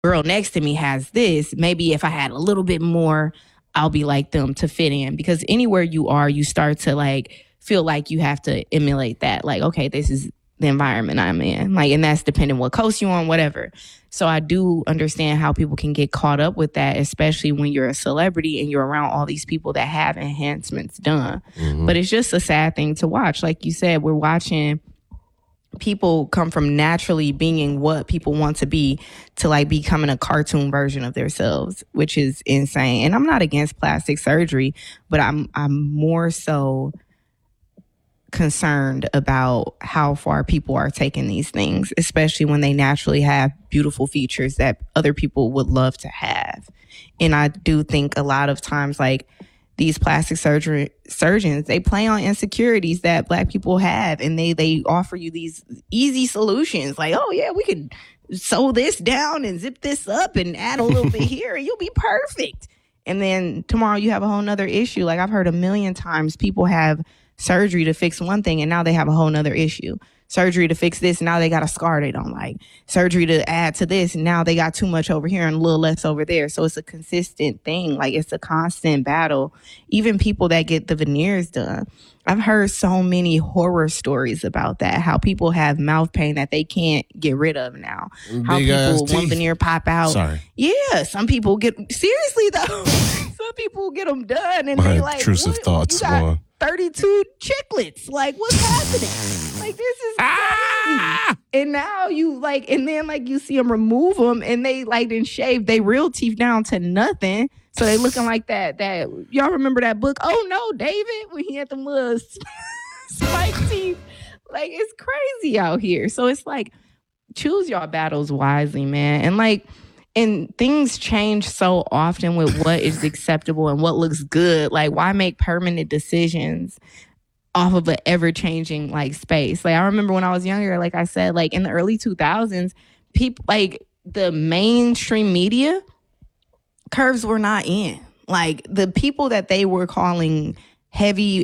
girl next to me has this. Maybe if I had a little bit more, I'll be like them to fit in. Because anywhere you are, you start to like feel like you have to emulate that. Like, okay, this is the environment I'm in. Like, and that's depending what coast you're on, whatever. So I do understand how people can get caught up with that, especially when you're a celebrity and you're around all these people that have enhancements done. Mm-hmm. But it's just a sad thing to watch. Like you said, we're watching people come from naturally being what people want to be to like becoming a cartoon version of themselves, which is insane. And I'm not against plastic surgery, but I'm more so concerned about how far people are taking these things, especially when they naturally have beautiful features that other people would love to have. And I do think a lot of times, like, these plastic surgeons, they play on insecurities that Black people have, and they offer you these easy solutions. Like, oh yeah, we could sew this down and zip this up and add a little bit here and you'll be perfect. And then tomorrow you have a whole nother issue. Like, I've heard a million times people have surgery to fix one thing and now they have a whole nother issue. Surgery to fix this, now they got a scar they don't like. Surgery to add to this, and now they got too much over here and a little less over there. So it's a consistent thing. Like, it's a constant battle. Even people that get the veneers done. I've heard so many horror stories about that, how people have mouth pain that they can't get rid of now. How people, one veneer pop out. Sorry. Yeah, some people get, seriously though, some people get them done and my they like, intrusive thoughts. You got 32 chiclets. Like, what's happening? Like, this is crazy. And now you like, and then like you see them remove them and they like didn't shave they real teeth down to nothing. So they looking like that y'all remember that book, Oh No, David, when he had them little spike teeth. Like, it's crazy out here. So it's like, choose your battles wisely, man. And like, and things change so often with what is acceptable and what looks good. Like, why make permanent decisions off of an ever-changing like space? Like, I remember when I was younger, like I said, like in the early 2000s, people like the mainstream media curves were not in. Like, the people that they were calling heavy,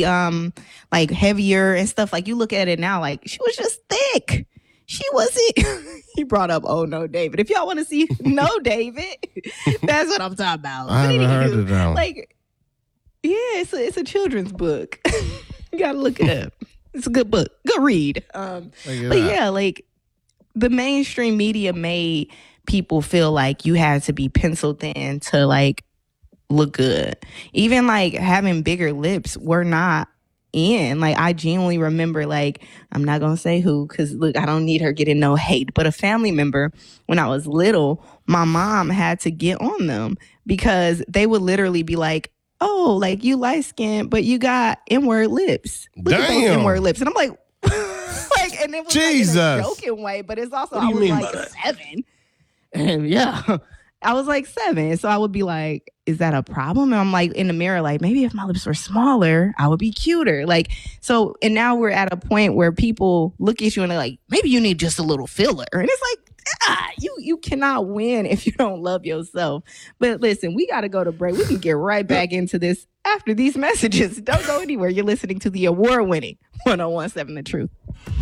like heavier and stuff, like, you look at it now, like, she was just thick. She wasn't. He brought up Oh No, David. If y'all want to see No, David, that's what I'm talking about. I haven't heard it now. Like, yeah, it's a children's book. You gotta look it up. It's a good book. Good read. But yeah, like, the mainstream media made people feel like you had to be penciled in to like look good. Even like having bigger lips were not in. Like, I genuinely remember, like, I'm not gonna say who, because look, I don't need her getting no hate, but a family member, when I was little, my mom had to get on them because they would literally be like, oh, like, you light skinned, but you got N-word lips. Look at those N-word lips. And I'm like, like, and it was like in a joking way, but it's also, I was like 7. And yeah, I was like 7. So I would be like, is that a problem? And I'm like in the mirror, like, maybe if my lips were smaller, I would be cuter. Like, so, and now we're at a point where people look at you and they're like, maybe you need just a little filler. And it's like, you cannot win if you don't love yourself. But listen, we got to go to break. We can get right back into this after these messages. Don't go anywhere. You're listening to the award-winning 1017 The Truth.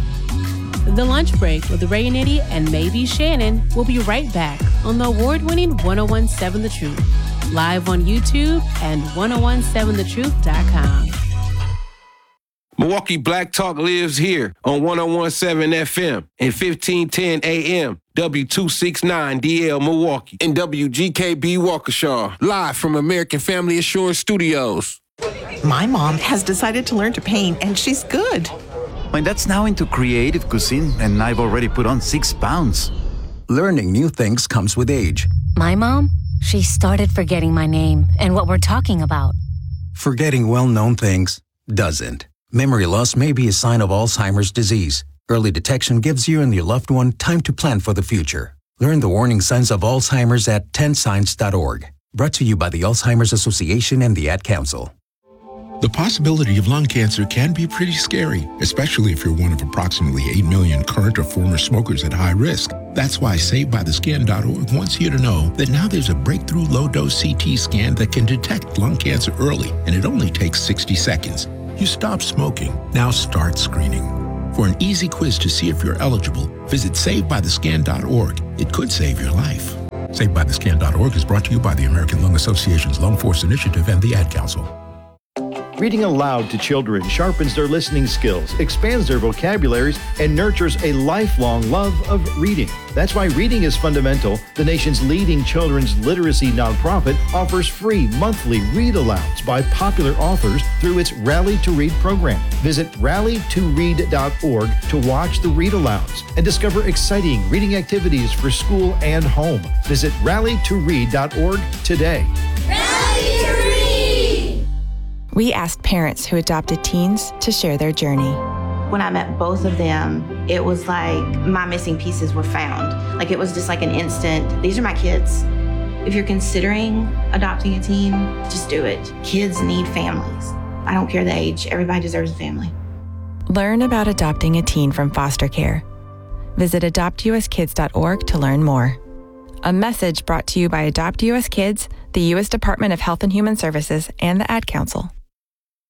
The Lunch Break with Ray Nitty and Maybe Shannon will be right back on the award-winning 1017 The Truth, live on YouTube and 1017thetruth.com. Milwaukee Black Talk lives here on 1017 FM and 1510 AM, W269DL Milwaukee, and WGKB Waukesha, live from American Family Assurance Studios. My mom has decided to learn to paint, and she's good. My dad's now into creative cuisine, and I've already put on 6 pounds. Learning new things comes with age. My mom, she started forgetting my name and what we're talking about. Forgetting well-known things doesn't. Memory loss may be a sign of Alzheimer's disease. Early detection gives you and your loved one time to plan for the future. Learn the warning signs of Alzheimer's at 10signs.org. Brought to you by the Alzheimer's Association and the Ad Council. The possibility of lung cancer can be pretty scary, especially if you're one of approximately 8 million current or former smokers at high risk. That's why SaveByTheScan.org wants you to know that now there's a breakthrough low-dose CT scan that can detect lung cancer early, and it only takes 60 seconds. You stop smoking. Now start screening. For an easy quiz to see if you're eligible, visit SaveByTheScan.org. It could save your life. SaveByTheScan.org is brought to you by the American Lung Association's Lung Force Initiative and the Ad Council. Reading aloud to children sharpens their listening skills, expands their vocabularies, and nurtures a lifelong love of reading. That's why Reading is Fundamental, the nation's leading children's literacy nonprofit, offers free monthly read-alouds by popular authors through its Rally to Read program. Visit rallytoread.org to watch the read-alouds and discover exciting reading activities for school and home. Visit rallytoread.org today. Rally to Read! We asked parents who adopted teens to share their journey. When I met both of them, it was like my missing pieces were found. Like it was just like an instant, these are my kids. If you're considering adopting a teen, just do it. Kids need families. I don't care the age, everybody deserves a family. Learn about adopting a teen from foster care. Visit adoptuskids.org to learn more. A message brought to you by Adopt US Kids, the U.S. Department of Health and Human Services, and the Ad Council.